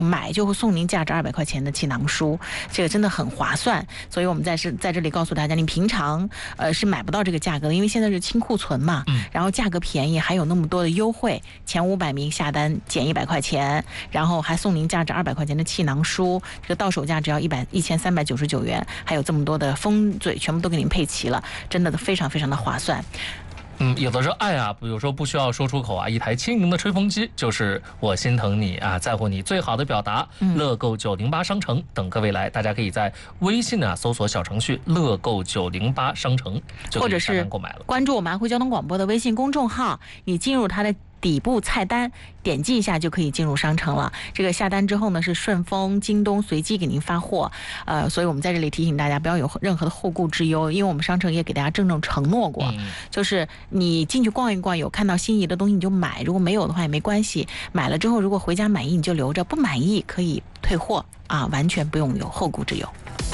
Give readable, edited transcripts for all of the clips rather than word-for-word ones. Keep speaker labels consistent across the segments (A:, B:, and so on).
A: 买就会送您价值200块钱的气囊书，这个真的很划算。所以我们在这里告诉大家，你平常是买不到这个价格的，因为现在是清库存嘛，然后价格便宜，还有那么多的优惠，前500名下单减100块钱，然后还送您价值200块钱的气囊书，这个到手价只要1399元，还有这么多的封嘴，全部都给您配齐了，真的非常非常的划算。
B: 有的时候爱啊，有时候不需要说出口啊，一台轻盈的吹风机就是我心疼你啊，在乎你最好的表达。乐购908商城等各位来，大家可以在微信啊搜索小程序乐购908商城，就可以下单购买了。
A: 关注我们安徽交通广播的微信公众号，你进入它的底部菜单，点击一下就可以进入商城了。这个下单之后呢，是顺丰、京东随机给您发货。所以我们在这里提醒大家，不要有任何的后顾之忧，因为我们商城也给大家郑重承诺过，就是你进去逛一逛，有看到心仪的东西你就买，如果没有的话也没关系，买了之后如果回家满意你就留着，不满意可以退货啊，完全不用有后顾之忧。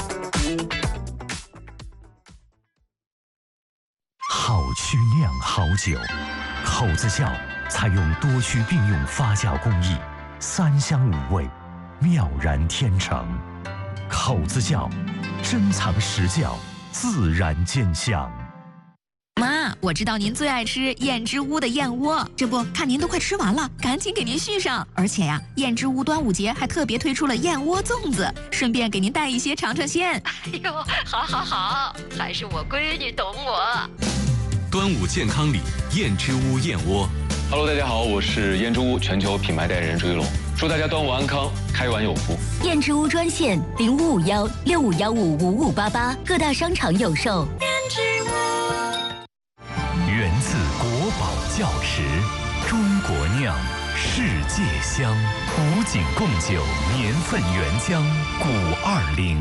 C: 好曲酿好酒，口子窖采用多区并用发酵工艺，3香5味，妙然天成。口子窖，珍藏实窖，自然见香。
D: 妈，我知道您最爱吃燕之屋的燕窝，这不看您都快吃完了，赶紧给您续上。而且呀，燕之屋端午节还特别推出了燕窝粽子，顺便给您带一些尝尝鲜。
E: 哎呦，好，还是我闺女懂我。
F: 端午健康礼，燕之屋燕窝。
G: Hello， 大家好，我是燕之屋全球品牌代言人朱一龙，祝大家端午安康，开碗有福。
H: 燕之屋专线0551655588，各大商场有售。
E: 燕之屋，
C: 源自国宝窖池，中国酿，世界香，古井贡酒年份原浆，古20。